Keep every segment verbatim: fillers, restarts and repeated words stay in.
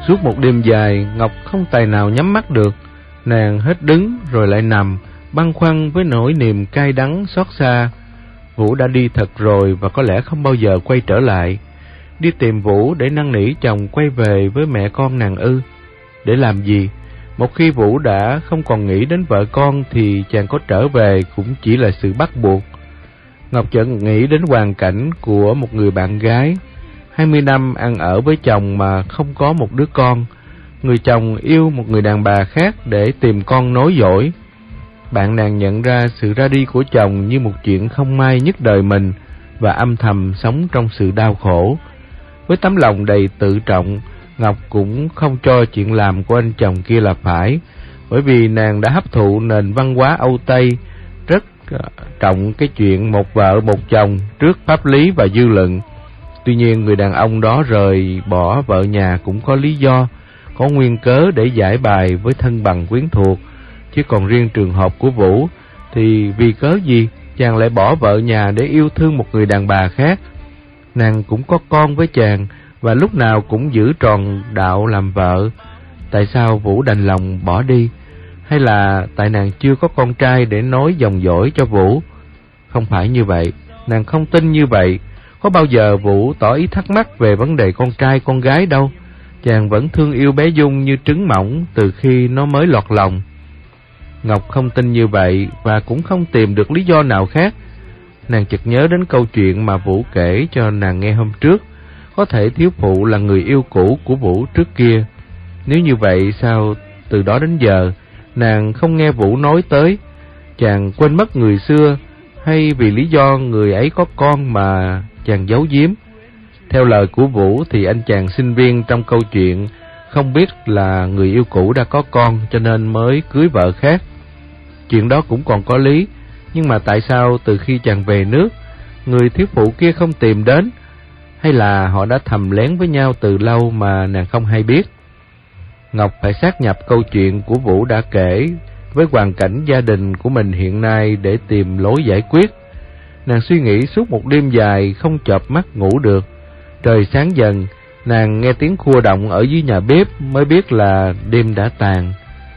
Suốt một đêm dài, Ngọc không tài nào nhắm mắt được. Nàng hết đứng rồi lại nằm, băn khoăn với nỗi niềm cay đắng xót xa. Vũ đã đi thật rồi và có lẽ không bao giờ quay trở lại. Đi tìm Vũ để năn nỉ chồng quay về với mẹ con nàng ư? Để làm gì? Một khi Vũ đã không còn nghĩ đến vợ con thì chàng có trở về cũng chỉ là sự bắt buộc. Ngọc chợt nghĩ đến hoàn cảnh của một người bạn gái, hai mươi năm ăn ở với chồng mà không có một đứa con. Người chồng yêu một người đàn bà khác để tìm con nối dõi. Bạn nàng nhận ra sự ra đi của chồng như một chuyện không may nhất đời mình và âm thầm sống trong sự đau khổ. Với tấm lòng đầy tự trọng, Ngọc cũng không cho chuyện làm của anh chồng kia là phải, bởi vì nàng đã hấp thụ nền văn hóa Âu Tây rất trọng cái chuyện một vợ một chồng trước pháp lý và dư luận. Tuy nhiên người đàn ông đó rời bỏ vợ nhà cũng có lý do, có nguyên cớ để giải bài với thân bằng quyến thuộc. Chứ còn riêng trường hợp của Vũ thì vì cớ gì chàng lại bỏ vợ nhà để yêu thương một người đàn bà khác? Nàng cũng có con với chàng và lúc nào cũng giữ tròn đạo làm vợ. Tại sao Vũ đành lòng bỏ đi? Hay là tại nàng chưa có con trai để nối dòng dõi cho Vũ? Không phải như vậy, nàng không tin như vậy. Có bao giờ Vũ tỏ ý thắc mắc về vấn đề con trai con gái đâu. Chàng vẫn thương yêu bé Dung như trứng mỏng từ khi nó mới lọt lòng. Ngọc không tin như vậy và cũng không tìm được lý do nào khác. Nàng chợt nhớ đến câu chuyện mà Vũ kể cho nàng nghe hôm trước. Có thể thiếu phụ là người yêu cũ của Vũ trước kia. Nếu như vậy sao từ đó đến giờ nàng không nghe Vũ nói tới? Chàng quên mất người xưa hay vì lý do người ấy có con mà chàng giấu giếm? Theo lời của Vũ thì anh chàng sinh viên trong câu chuyện không biết là người yêu cũ đã có con cho nên mới cưới vợ khác. Chuyện đó cũng còn có lý, nhưng mà tại sao từ khi chàng về nước, người thiếu phụ kia không tìm đến? Hay là họ đã thầm lén với nhau từ lâu mà nàng không hay biết? Ngọc phải sát nhập câu chuyện của Vũ đã kể với hoàn cảnh gia đình của mình hiện nay để tìm lối giải quyết. Nàng suy nghĩ suốt một đêm dài không chợp mắt ngủ được. Trời sáng dần, nàng nghe tiếng khua động ở dưới nhà bếp mới biết là đêm đã tàn.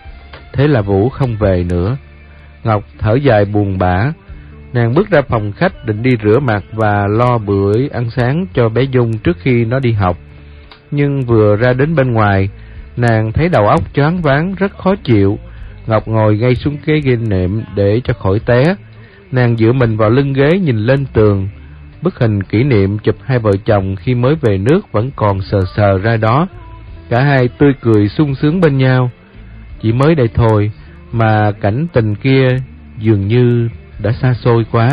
Thế là Vũ không về nữa. Ngọc thở dài buồn bã. Nàng bước ra phòng khách định đi rửa mặt và lo bữa ăn sáng cho bé Dung trước khi nó đi học. Nhưng vừa ra đến bên ngoài, nàng thấy đầu óc choáng váng rất khó chịu. Ngọc ngồi ngay xuống cái ghế nệm để cho khỏi té. Nàng dựa mình vào lưng ghế nhìn lên tường. Bức hình kỷ niệm chụp hai vợ chồng khi mới về nước vẫn còn sờ sờ ra đó. Cả hai tươi cười sung sướng bên nhau. Chỉ mới đây thôi mà cảnh tình kia dường như đã xa xôi quá.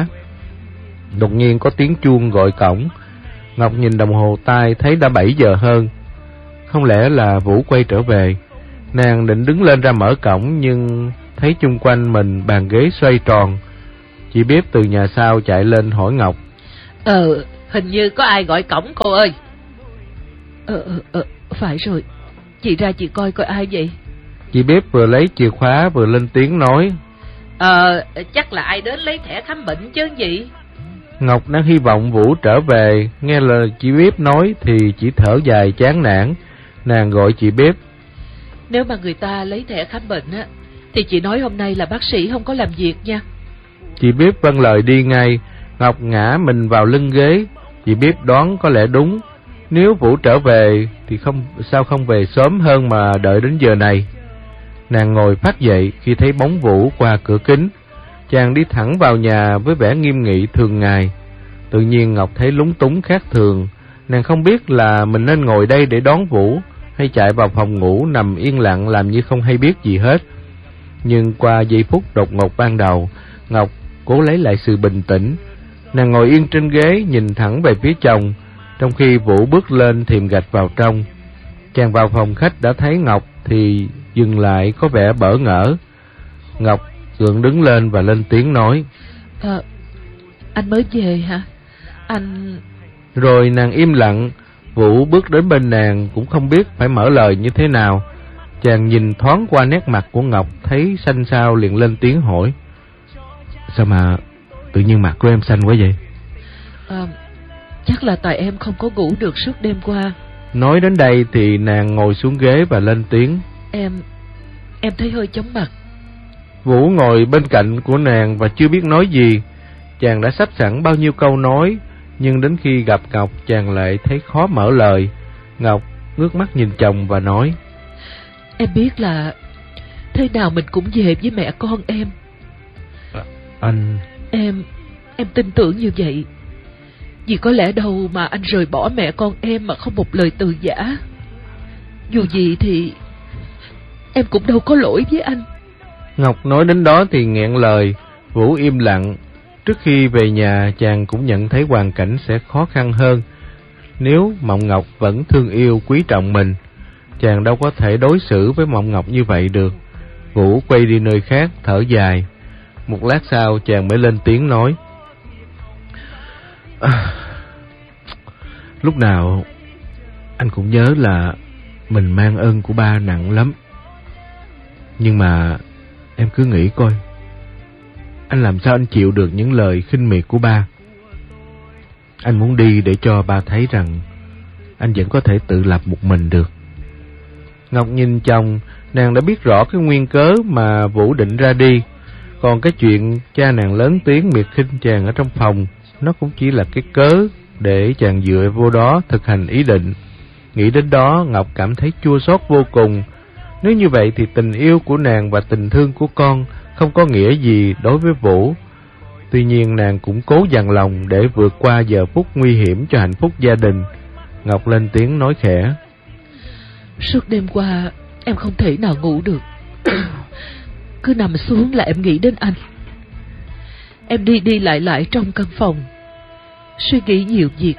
Đột nhiên có tiếng chuông gọi cổng. Ngọc nhìn đồng hồ tay thấy đã bảy giờ hơn. Không lẽ là Vũ quay trở về? Nàng định đứng lên ra mở cổng nhưng thấy chung quanh mình bàn ghế xoay tròn. Chị bếp từ nhà sau chạy lên hỏi Ngọc: Ờ, hình như có ai gọi cổng cô ơi. Ờ, ờ, phải rồi. Chị ra chị coi coi ai vậy. Chị bếp vừa lấy chìa khóa vừa lên tiếng nói: Ờ, chắc là ai đến lấy thẻ khám bệnh chứ gì. Ngọc đang hy vọng Vũ trở về. Nghe lời chị bếp nói thì chỉ thở dài chán nản. Nàng gọi chị bếp: Nếu mà người ta lấy thẻ khám bệnh á thì chị nói hôm nay là bác sĩ không có làm việc nha. Chị bếp vâng lời đi ngay. Ngọc ngã mình vào lưng ghế. Chị bếp đoán có lẽ đúng. Nếu Vũ trở về thì không sao không về sớm hơn mà đợi đến giờ này. Nàng ngồi phát dậy khi thấy bóng Vũ qua cửa kính. Chàng đi thẳng vào nhà với vẻ nghiêm nghị thường ngày. Tự nhiên Ngọc thấy lúng túng khác thường. Nàng không biết là mình nên ngồi đây để đón Vũ hay chạy vào phòng ngủ nằm yên lặng làm như không hay biết gì hết. Nhưng qua giây phút đột ngột ban đầu, Ngọc cố lấy lại sự bình tĩnh. Nàng ngồi yên trên ghế nhìn thẳng về phía chồng, trong khi Vũ bước lên thềm gạch vào trong. Chàng vào phòng khách đã thấy Ngọc thì dừng lại có vẻ bỡ ngỡ. Ngọc gượng đứng lên và lên tiếng nói: Ờ, anh mới về hả? Anh... Rồi nàng im lặng. Vũ bước đến bên nàng cũng không biết phải mở lời như thế nào. Chàng nhìn thoáng qua nét mặt của Ngọc thấy xanh xao liền lên tiếng hỏi: Sao mà tự nhiên mặt của em xanh quá vậy? À, chắc là tại em không có ngủ được suốt đêm qua. Nói đến đây thì nàng ngồi xuống ghế và lên tiếng. Em... em thấy hơi chóng mặt. Vũ ngồi bên cạnh của nàng và chưa biết nói gì. Chàng đã sắp sẵn bao nhiêu câu nói, nhưng đến khi gặp Ngọc chàng lại thấy khó mở lời. Ngọc ngước mắt nhìn chồng và nói. Em biết là thế nào mình cũng về với mẹ con em. à, Anh... Em... em tin tưởng như vậy. Vì có lẽ đâu mà anh rời bỏ mẹ con em mà không một lời từ giã. Dù gì thì em cũng đâu có lỗi với anh. Ngọc nói đến đó thì nghẹn lời. Vũ im lặng. Trước khi về nhà chàng cũng nhận thấy hoàn cảnh sẽ khó khăn hơn. Nếu Mộng Ngọc vẫn thương yêu quý trọng mình, chàng đâu có thể đối xử với Mộng Ngọc như vậy được. Vũ quay đi nơi khác thở dài. Một lát sau chàng mới lên tiếng nói. À, lúc nào anh cũng nhớ là mình mang ơn của ba nặng lắm. Nhưng mà em cứ nghĩ coi, anh làm sao anh chịu được những lời khinh miệt của ba. Anh muốn đi để cho ba thấy rằng anh vẫn có thể tự lập một mình được. Ngọc nhìn chồng, nàng đã biết rõ cái nguyên cớ mà Vũ định ra đi. Còn cái chuyện cha nàng lớn tiếng miệt khinh chàng ở trong phòng, nó cũng chỉ là cái cớ để chàng dựa vô đó thực hành ý định. Nghĩ đến đó Ngọc cảm thấy chua xót vô cùng. Nếu như vậy thì tình yêu của nàng và tình thương của con không có nghĩa gì đối với Vũ. Tuy nhiên nàng cũng cố dằn lòng để vượt qua giờ phút nguy hiểm cho hạnh phúc gia đình. Ngọc lên tiếng nói khẽ. Suốt đêm qua em không thể nào ngủ được. Cứ nằm xuống là em nghĩ đến anh. Em đi đi lại lại trong căn phòng, suy nghĩ nhiều việc.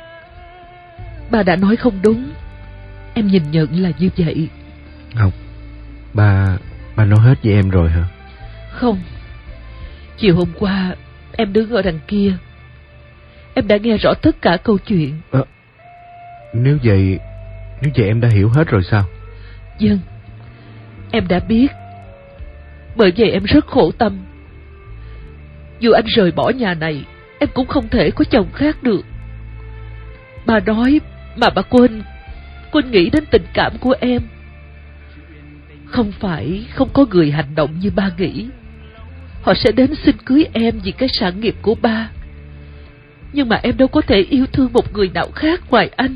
Bà đã nói không đúng, em nhìn nhận là như vậy. Ngọc, ba, ba nói hết với em rồi hả? Không. Chiều hôm qua em đứng ở đằng kia, em đã nghe rõ tất cả câu chuyện. à, Nếu vậy Nếu vậy em đã hiểu hết rồi sao? Vâng, em đã biết. Bởi vậy em rất khổ tâm. Dù anh rời bỏ nhà này, em cũng không thể có chồng khác được. Bà nói mà bà quên Quên nghĩ đến tình cảm của em. Không phải không có người hành động như ba nghĩ. Họ sẽ đến xin cưới em vì cái sản nghiệp của ba. Nhưng mà em đâu có thể yêu thương một người nào khác ngoài anh.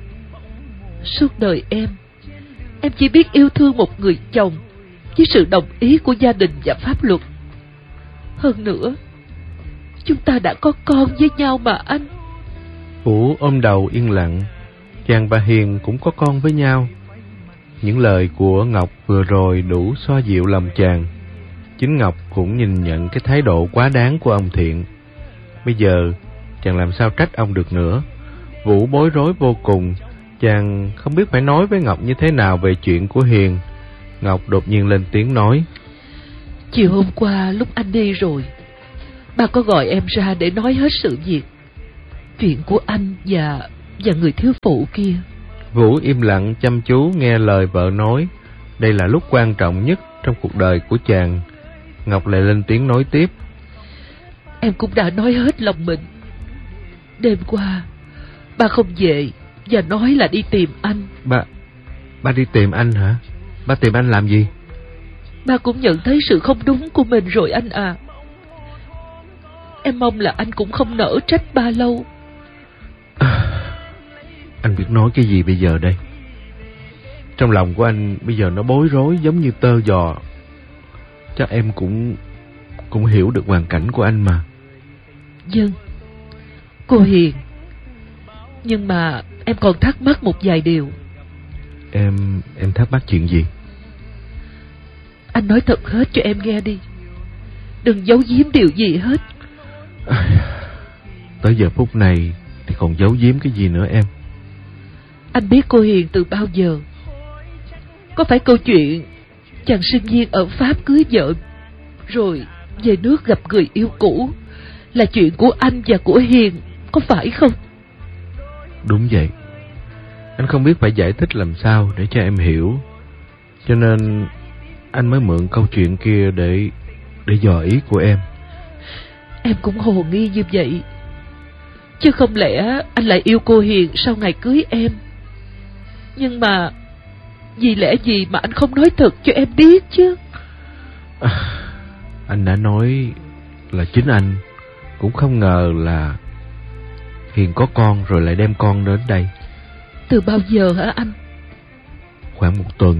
Suốt đời em Em chỉ biết yêu thương một người chồng với sự đồng ý của gia đình và pháp luật. Hơn nữa, chúng ta đã có con với nhau mà anh. Vũ ôm đầu yên lặng. Chàng và Hiền cũng có con với nhau. Những lời của Ngọc vừa rồi đủ xoa dịu lòng chàng. Chính Ngọc cũng nhìn nhận cái thái độ quá đáng của ông Thiện. Bây giờ chàng làm sao trách ông được nữa. Vũ bối rối vô cùng. Chàng không biết phải nói với Ngọc như thế nào về chuyện của Hiền. Ngọc đột nhiên lên tiếng nói. Chiều hôm qua lúc anh đi rồi, ba có gọi em ra để nói hết sự việc, chuyện của anh và và người thiếu phụ kia. Vũ im lặng chăm chú nghe lời vợ nói. Đây là lúc quan trọng nhất trong cuộc đời của chàng. Ngọc lại lên tiếng nói tiếp. Em cũng đã nói hết lòng mình. Đêm qua ba không về và nói là đi tìm anh. Ba Ba đi tìm anh hả? Ba tìm anh làm gì? Ba cũng nhận thấy sự không đúng của mình rồi anh à. Em mong là anh cũng không nỡ trách ba lâu. à, Anh biết nói cái gì bây giờ đây? Trong lòng của anh bây giờ nó bối rối giống như tơ giò. Chắc em cũng Cũng hiểu được hoàn cảnh của anh mà. Vâng, cô Hiền. Nhưng mà em còn thắc mắc một vài điều. Em Em thắc mắc chuyện gì? Anh nói thật hết cho em nghe đi. Đừng giấu giếm điều gì hết. à, Tới giờ phút này thì còn giấu giếm cái gì nữa em? Anh biết cô Hiền từ bao giờ? Có phải câu chuyện chàng sinh viên ở Pháp cưới vợ rồi về nước gặp người yêu cũ là chuyện của anh và của Hiền, có phải không? Đúng vậy. Anh không biết phải giải thích làm sao để cho em hiểu, cho nên anh mới mượn câu chuyện kia để Để dò ý của em. Em cũng hồ nghi như vậy. Chứ không lẽ anh lại yêu cô Hiền sau ngày cưới em? Nhưng mà vì lẽ gì mà anh không nói thật cho em biết chứ? À, anh đã nói là chính anh cũng không ngờ là Hiền có con rồi lại đem con đến đây. Từ bao giờ hả anh? Khoảng một tuần.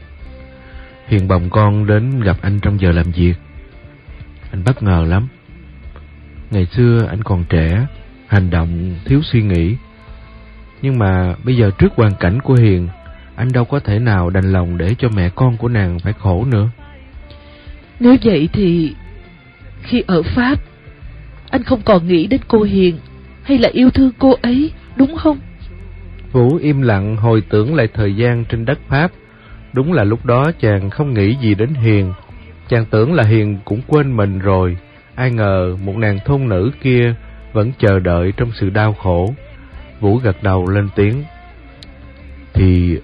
Hiền bồng con đến gặp anh trong giờ làm việc. Anh bất ngờ lắm. Ngày xưa anh còn trẻ, hành động thiếu suy nghĩ. Nhưng mà bây giờ trước hoàn cảnh của Hiền, anh đâu có thể nào đành lòng để cho mẹ con của nàng phải khổ nữa. Nếu vậy thì khi ở Pháp, anh không còn nghĩ đến cô Hiền hay là yêu thương cô ấy, đúng không? Vũ im lặng hồi tưởng lại thời gian trên đất Pháp. Đúng là lúc đó chàng không nghĩ gì đến Hiền. Chàng tưởng là Hiền cũng quên mình rồi. Ai ngờ một nàng thôn nữ kia vẫn chờ đợi trong sự đau khổ. Vũ gật đầu lên tiếng. Thì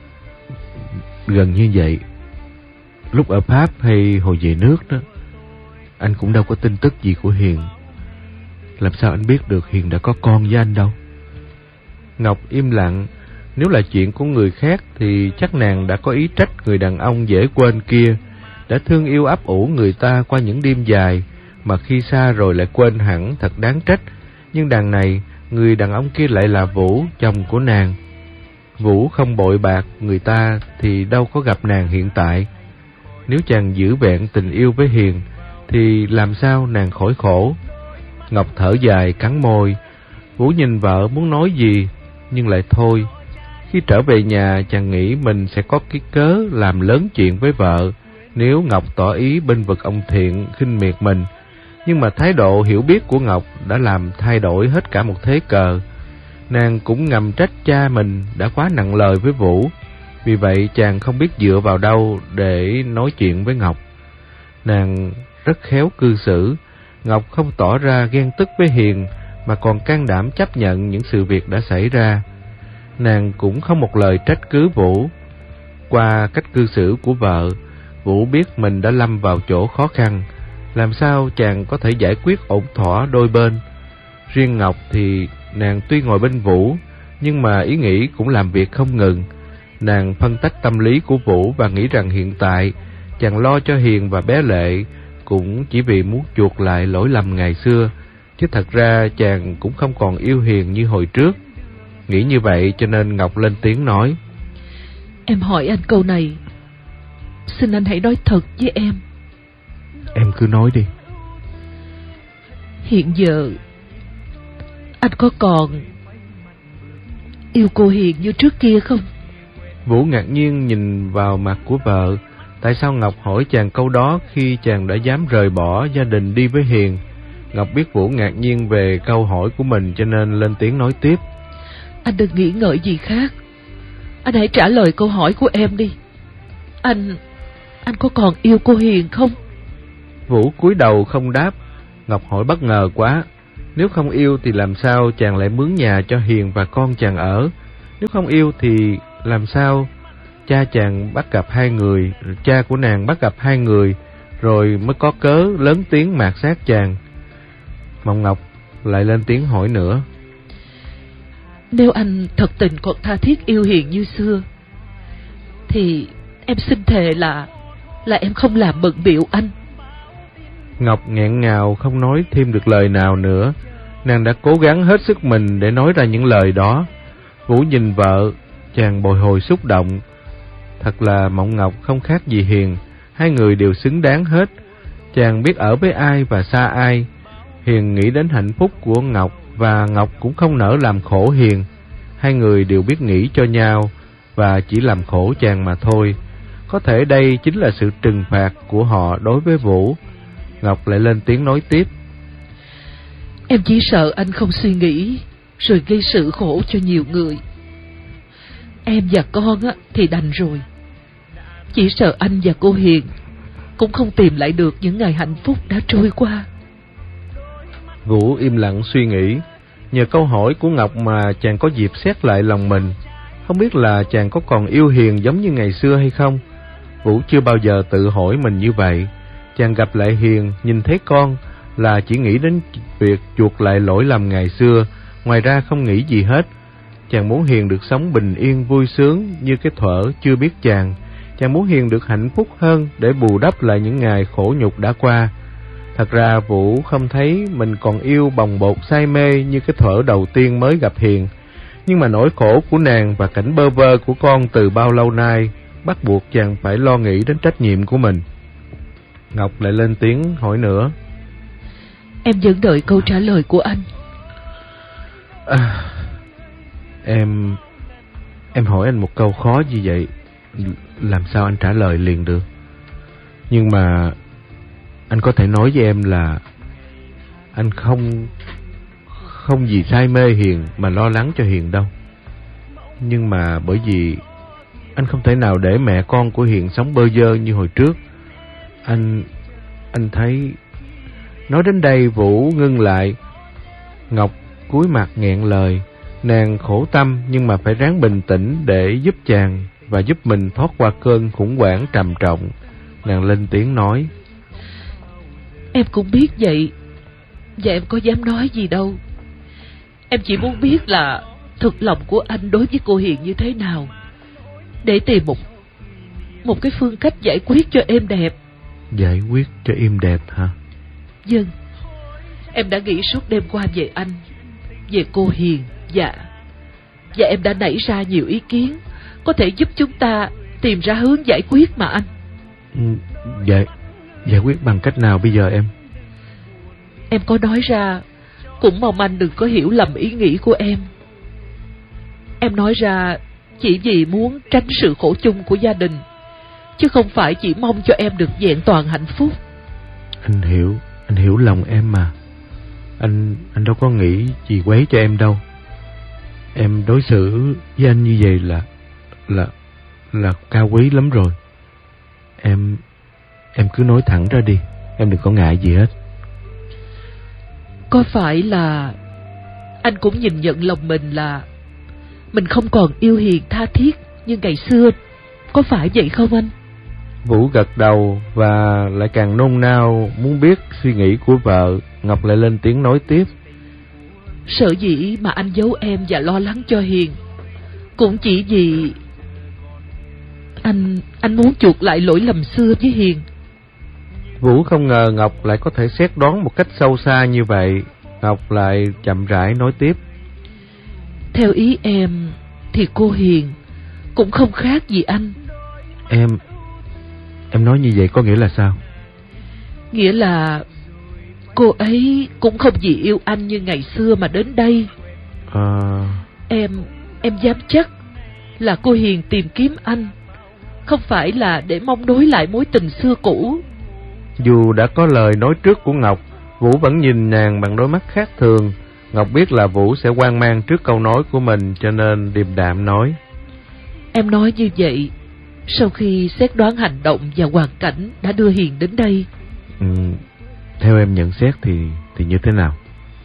gần như vậy. Lúc ở Pháp hay hồi về nước đó, anh cũng đâu có tin tức gì của Hiền. Làm sao anh biết được Hiền đã có con với anh đâu? Ngọc im lặng. Nếu là chuyện của người khác thì chắc nàng đã có ý trách người đàn ông dễ quên kia, đã thương yêu ấp ủ người ta qua những đêm dài, mà khi xa rồi lại quên hẳn, thật đáng trách. Nhưng đằng này, người đàn ông kia lại là Vũ, chồng của nàng. Vũ không bội bạc người ta thì đâu có gặp nàng hiện tại. Nếu chàng giữ vẹn tình yêu với Hiền thì làm sao nàng khỏi khổ? Ngọc thở dài cắn môi. Vũ nhìn vợ muốn nói gì nhưng lại thôi. Khi trở về nhà, chàng nghĩ mình sẽ có cái cớ làm lớn chuyện với vợ nếu Ngọc tỏ ý bênh vực ông Thiện, khinh miệt mình. Nhưng mà thái độ hiểu biết của Ngọc đã làm thay đổi hết cả một thế cờ. Nàng cũng ngầm trách cha mình đã quá nặng lời với Vũ. Vì vậy chàng không biết dựa vào đâu để nói chuyện với Ngọc. Nàng rất khéo cư xử. Ngọc không tỏ ra ghen tức với Hiền, mà còn can đảm chấp nhận những sự việc đã xảy ra. Nàng cũng không một lời trách cứ Vũ. Qua cách cư xử của vợ, Vũ biết mình đã lâm vào chỗ khó khăn. Làm sao chàng có thể giải quyết ổn thỏa đôi bên? Riêng Ngọc thì nàng tuy ngồi bên Vũ, nhưng mà ý nghĩ cũng làm việc không ngừng. Nàng phân tách tâm lý của Vũ và nghĩ rằng hiện tại chàng lo cho Hiền và bé Lệ cũng chỉ vì muốn chuộc lại lỗi lầm ngày xưa, chứ thật ra chàng cũng không còn yêu Hiền như hồi trước. Nghĩ như vậy cho nên Ngọc lên tiếng nói. Em hỏi anh câu này, xin anh hãy nói thật với em. Em cứ nói đi. Hiện giờ anh có còn yêu cô Hiền như trước kia không? Vũ ngạc nhiên nhìn vào mặt của vợ. Tại sao Ngọc hỏi chàng câu đó khi chàng đã dám rời bỏ gia đình đi với Hiền? Ngọc biết Vũ ngạc nhiên về câu hỏi của mình cho nên lên tiếng nói tiếp. Anh đừng nghĩ ngợi gì khác. Anh hãy trả lời câu hỏi của em đi. Anh... anh có còn yêu cô Hiền không? Vũ cúi đầu không đáp. Ngọc hỏi bất ngờ quá. Nếu không yêu thì làm sao chàng lại mướn nhà cho Hiền và con chàng ở? Nếu không yêu thì làm sao cha chàng bắt gặp hai người, cha của nàng bắt gặp hai người, rồi mới có cớ lớn tiếng mạt sát chàng? Mộng Ngọc lại lên tiếng hỏi nữa. Nếu anh thật tình còn tha thiết yêu Hiền như xưa, thì em xin thề là là em không làm bận bịu anh. Ngọc nghẹn ngào không nói thêm được lời nào nữa. Nàng đã cố gắng hết sức mình để nói ra những lời đó. Vũ nhìn vợ, chàng bồi hồi xúc động. Thật là Mộng Ngọc không khác gì Hiền, hai người đều xứng đáng hết. Chàng biết ở với ai và xa ai. Hiền nghĩ đến hạnh phúc của Ngọc, và Ngọc cũng không nỡ làm khổ Hiền. Hai người đều biết nghĩ cho nhau và chỉ làm khổ chàng mà thôi. Có thể đây chính là sự trừng phạt của họ đối với Vũ. Ngọc lại lên tiếng nói tiếp. Em chỉ sợ anh không suy nghĩ rồi gây sự khổ cho nhiều người. Em và con á, thì đành rồi. Chỉ sợ anh và cô Hiền cũng không tìm lại được những ngày hạnh phúc đã trôi qua. Vũ im lặng suy nghĩ. Nhờ câu hỏi của Ngọc mà chàng có dịp xét lại lòng mình. Không biết là chàng có còn yêu Hiền giống như ngày xưa hay không? Vũ chưa bao giờ tự hỏi mình như vậy. Chàng gặp lại Hiền, nhìn thấy con là chỉ nghĩ đến việc chuộc lại lỗi lầm ngày xưa, ngoài ra không nghĩ gì hết. Chàng muốn Hiền được sống bình yên vui sướng như cái thuở chưa biết chàng. Chàng muốn Hiền được hạnh phúc hơn để bù đắp lại những ngày khổ nhục đã qua. Thật ra Vũ không thấy mình còn yêu bồng bột say mê như cái thuở đầu tiên mới gặp Hiền. Nhưng mà nỗi khổ của nàng và cảnh bơ vơ của con từ bao lâu nay bắt buộc chàng phải lo nghĩ đến trách nhiệm của mình. Ngọc lại lên tiếng hỏi nữa. Em vẫn đợi câu trả lời của anh. À, em em hỏi anh một câu khó như vậy, làm sao anh trả lời liền được? Nhưng mà anh có thể nói với em là anh không không vì say mê Hiền mà lo lắng cho Hiền đâu. Nhưng mà bởi vì anh không thể nào để mẹ con của Hiền sống bơ vơ như hồi trước. Anh anh thấy... Nói đến đây Vũ ngưng lại. Ngọc cúi mặt nghẹn lời. Nàng khổ tâm nhưng mà phải ráng bình tĩnh để giúp chàng và giúp mình thoát qua cơn khủng hoảng trầm trọng. Nàng lên tiếng nói. Em cũng biết vậy, và em có dám nói gì đâu. Em chỉ muốn biết là thực lòng của anh đối với cô Hiền như thế nào, để tìm một một cái phương cách giải quyết cho êm đẹp. Giải quyết cho êm đẹp hả? Vâng. Em đã nghĩ suốt đêm qua về anh, về cô Hiền, dạ Và em đã nảy ra nhiều ý kiến có thể giúp chúng ta tìm ra hướng giải quyết mà anh. Giải, giải quyết bằng cách nào bây giờ em? Em có nói ra, cũng mong anh đừng có hiểu lầm ý nghĩ của em. Em nói ra chỉ vì muốn tránh sự khổ chung của gia đình, chứ không phải chỉ mong cho em được vẹn toàn hạnh phúc. Anh hiểu, anh hiểu lòng em mà. Anh anh đâu có nghĩ gì quấy cho em đâu. Em đối xử với anh như vậy là là là cao quý lắm rồi. Em em cứ nói thẳng ra đi, em đừng có ngại gì hết. Có phải là anh cũng nhìn nhận lòng mình là mình không còn yêu Hiền tha thiết như ngày xưa, có phải vậy không anh? Vũ gật đầu và lại càng nôn nao muốn biết suy nghĩ của vợ. Ngọc lại lên tiếng nói tiếp. Sợ dĩ mà anh giấu em và lo lắng cho Hiền cũng chỉ vì anh anh muốn chuộc lại lỗi lầm xưa với Hiền. Vũ không ngờ Ngọc lại có thể xét đoán một cách sâu xa như vậy. Ngọc lại chậm rãi nói tiếp. Theo ý em thì cô Hiền cũng không khác gì anh. Em Em nói như vậy có nghĩa là sao? Nghĩa là cô ấy cũng không vì yêu anh như ngày xưa mà đến đây. À... Em Em dám chắc là cô Hiền tìm kiếm anh không phải là để mong nối lại mối tình xưa cũ. Dù đã có lời nói trước của Ngọc, Vũ vẫn nhìn nàng bằng đôi mắt khác thường. Ngọc biết là Vũ sẽ hoang mang trước câu nói của mình, cho nên điềm đạm nói. Em nói như vậy sau khi xét đoán hành động và hoàn cảnh đã đưa Hiền đến đây. Ừ, theo em nhận xét thì thì như thế nào?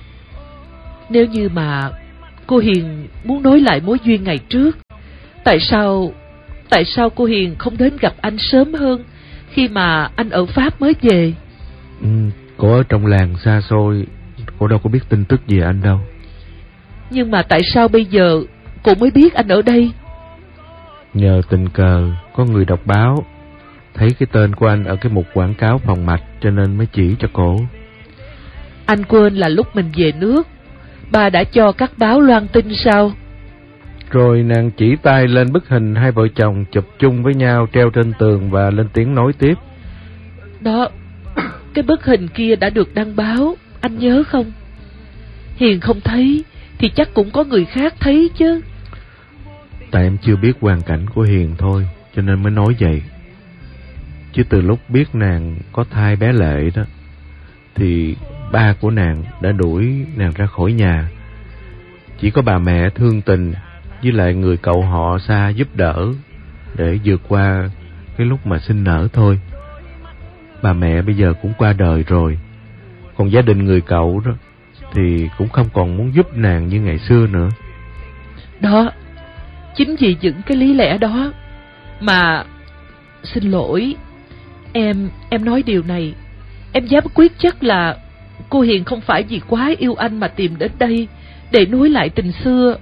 Nếu như mà cô Hiền muốn nối lại mối duyên ngày trước, tại sao tại sao cô Hiền không đến gặp anh sớm hơn khi mà anh ở Pháp mới về? Ừ, cô ở trong làng xa xôi, cô đâu có biết tin tức gì anh đâu. Nhưng mà tại sao bây giờ cô mới biết anh ở đây? Nhờ tình cờ có người đọc báo thấy cái tên của anh ở cái mục quảng cáo phòng mạch, cho nên mới chỉ cho cổ. Anh quên là lúc mình về nước, bà đã cho các báo loan tin sao? Rồi nàng chỉ tay lên bức hình hai vợ chồng chụp chung với nhau treo trên tường và lên tiếng nói tiếp. Đó, cái bức hình kia đã được đăng báo, anh nhớ không? Hiền không thấy thì chắc cũng có người khác thấy chứ. Tại em chưa biết hoàn cảnh của Hiền thôi, cho nên mới nói vậy. Chứ từ lúc biết nàng có thai bé Lệ đó, thì ba của nàng đã đuổi nàng ra khỏi nhà. Chỉ có bà mẹ thương tình với lại người cậu họ xa giúp đỡ để vượt qua cái lúc mà sinh nở thôi. Bà mẹ bây giờ cũng qua đời rồi. Còn gia đình người cậu đó thì cũng không còn muốn giúp nàng như ngày xưa nữa. Đó, chính vì những cái lý lẽ đó mà... Xin lỗi, em em nói điều này, em dám quyết chắc là cô Hiền không phải vì quá yêu anh mà tìm đến đây để nối lại tình xưa.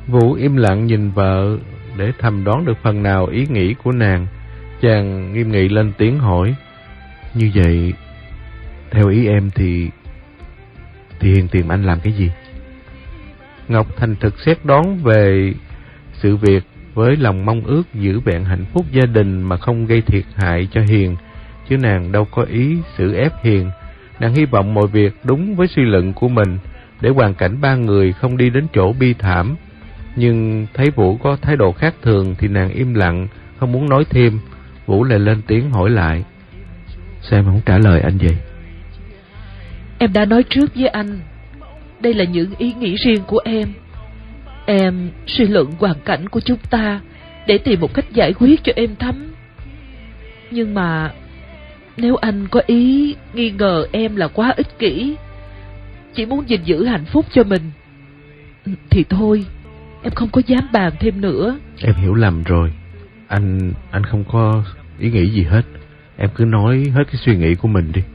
Vũ im lặng nhìn vợ để thầm đoán được phần nào ý nghĩ của nàng. Chàng nghiêm nghị lên tiếng hỏi: Như vậy, theo ý em thì Thì Hiền tìm anh làm cái gì? Ngọc thành thực xét đoán về sự việc với lòng mong ước giữ vẹn hạnh phúc gia đình mà không gây thiệt hại cho Hiền, chứ nàng đâu có ý xử ép Hiền. Nàng hy vọng mọi việc đúng với suy luận của mình, để hoàn cảnh ba người không đi đến chỗ bi thảm. Nhưng thấy Vũ có thái độ khác thường thì nàng im lặng, không muốn nói thêm. Vũ lại lên tiếng hỏi lại: Sao em không trả lời anh vậy? Em đã nói trước với anh, đây là những ý nghĩ riêng của em. Em suy luận hoàn cảnh của chúng ta để tìm một cách giải quyết cho êm thấm. Nhưng mà nếu anh có ý nghi ngờ em là quá ích kỷ, chỉ muốn gìn giữ hạnh phúc cho mình, thì thôi, em không có dám bàn thêm nữa. Em hiểu lầm rồi. Anh anh không có ý nghĩ gì hết. Em cứ nói hết cái suy nghĩ của mình đi.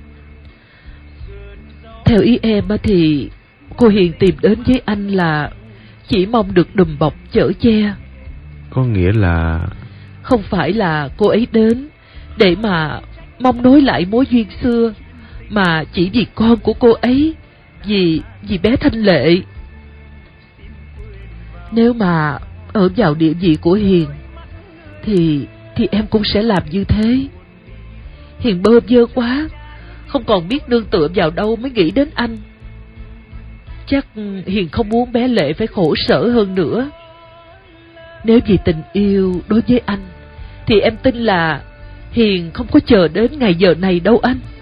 Theo ý em thì cô Hiền tìm đến với anh là chỉ mong được đùm bọc chở che. Có nghĩa là... Không phải là cô ấy đến để mà mong nối lại mối duyên xưa, mà chỉ vì con của cô ấy, Vì vì bé Thanh Lệ. Nếu mà ở vào địa vị của Hiền Thì Thì em cũng sẽ làm như thế. Hiền bơ vơ quá, không còn biết nương tựa vào đâu mới nghĩ đến anh. Chắc Hiền không muốn bé Lệ phải khổ sở hơn nữa. Nếu vì tình yêu đối với anh thì em tin là Hiền không có chờ đến ngày giờ này đâu anh.